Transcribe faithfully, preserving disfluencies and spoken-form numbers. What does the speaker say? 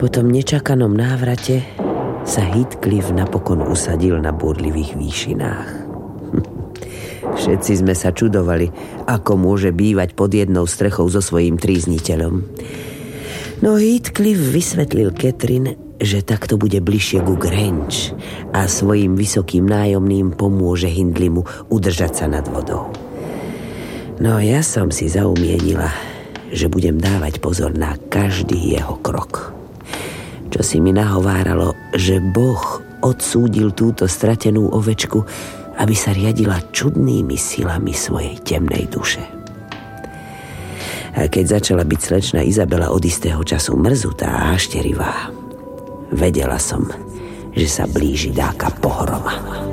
Po tom nečakanom návrate sa Heathcliff napokon usadil na búrlivých výšinách. Všetci sme sa čudovali, ako môže bývať pod jednou strechou so svojím trízniteľom. No Heathcliff vysvetlil Catherine, že takto bude bližšie ku Grange a svojim vysokým nájomným pomôže Hindleymu udržať sa nad vodou. No ja som si zaumienila, že budem dávať pozor na každý jeho krok. Čo si mi nahováralo, že Boh odsúdil túto stratenú ovečku, aby sa riadila čudnými silami svojej temnej duše. A keď začala byť slečna Izabela od istého času mrzutá a hašterivá, vedela som, že sa blíži dáka pohroma.